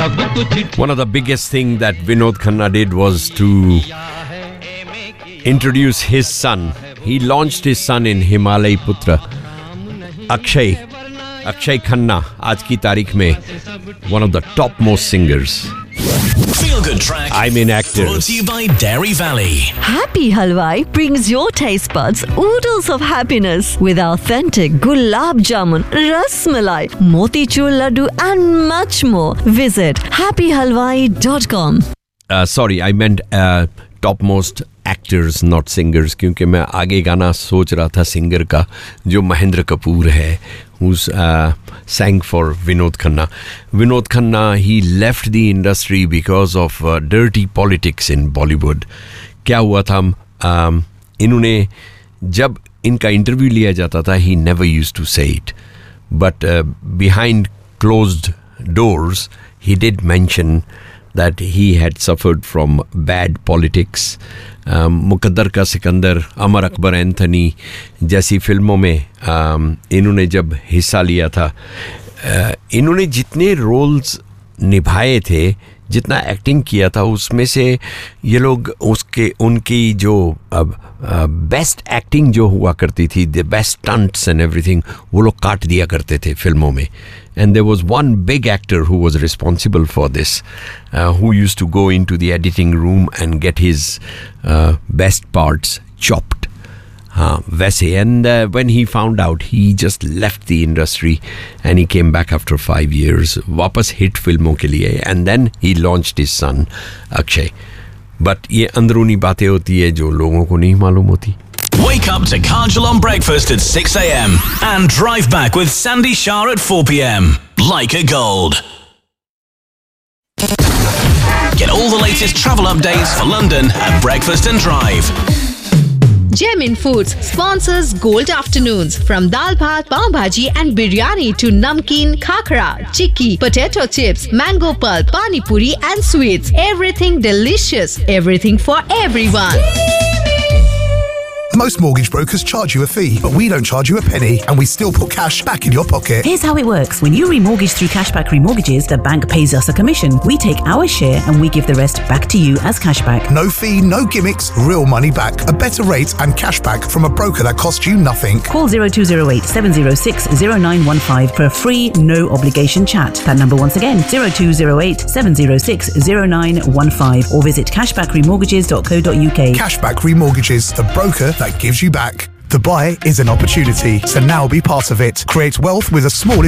One of the biggest thing that Vinod Khanna did was to introduce his son. He launched his son in Himalay Putra. Akshay Khanna, आज की तारीख में one of the topmost singers. Feel Good Track. I mean actors. Brought to you by Dairy Valley. Happy Halwai brings your taste buds oodles of happiness with authentic gulab jamun, ras malai, motichur laddu and much more. Visit happyhalwai.com. Sorry, I meant topmost actors, not singers, क्योंकि मैं आगे गाना सोच रहा था singer का जो महेंद्र कपूर है, who's sang for Vinod Khanna. Vinod Khanna, he left the industry because of dirty politics in Bollywood. क्या हुआ था, इन्होंने जब इनका इंटरव्यू लिया जाता था, he never used to say it, but behind closed doors he did mention that he had suffered from bad politics. मुकद्दर का सिकंदर, अमर अकबर एंथनी जैसी फिल्मों में इन्होंने जब हिस्सा लिया था, इन्होंने जितने रोल्स निभाए थे, जितना एक्टिंग किया था, उसमें से ये लोग उनकी जो बेस्ट एक्टिंग जो हुआ करती थी, the best stunts and everything, वो लोग काट दिया करते थे फिल्मों में. And there was one big actor who was responsible for this, who used to go into the editing room and get his best parts chopped. वैसे, and when he found out, he just left the industry and he came back after 5 years, वापस hit फिल्मों के लिए, and then he launched his son Akshay. But ये अंदरूनी बातें होती है जो लोगों को नहीं मालूम होती. Wake up to Kajal on breakfast at 6 a.m. and drive back with Sandy Shah at 4 p.m. Like a gold. Get all the latest travel updates for London at Breakfast and Drive. Gemin Foods sponsors Gold Afternoons. From dal bhat, pav bhaji and biryani to namkeen, khakra, chikki, potato chips, mango pulp, pani puri and sweets. Everything delicious. Everything for everyone. Most mortgage brokers charge you a fee, but we don't charge you a penny, and we still put cash back in your pocket. Here's how it works. When you remortgage through Cashback Remortgages, the bank pays us a commission. We take our share and we give the rest back to you as cashback. No fee, no gimmicks, real money back. A better rate and cashback from a broker that costs you nothing. Call 0208 706 0915 for a free, no obligation chat. That number once again, 0208 706 0915, or visit cashbackremortgages.co.uk. Cashback Remortgages, the broker that gives you back. The buy is an opportunity, so now be part of it. Create wealth with a small